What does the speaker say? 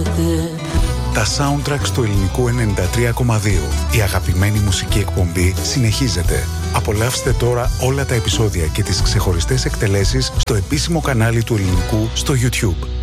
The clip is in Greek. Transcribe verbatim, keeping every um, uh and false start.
Τα soundtracks του ελληνικού ενενήντα τρία κόμμα δύο. Η αγαπημένη μουσική εκπομπή συνεχίζεται. Απολαύστε τώρα όλα τα επεισόδια και τις ξεχωριστές εκτελέσεις στο επίσημο κανάλι του ελληνικού στο YouTube.